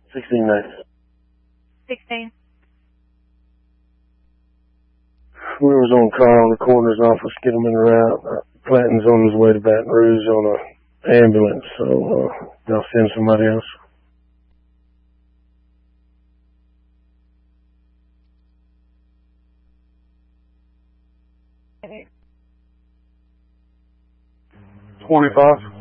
16 next. 16. Whoever's on call, the coroner's office, get them in the route. Clanton's on his way to Baton Rouge on an ambulance, so they'll send somebody else. $25.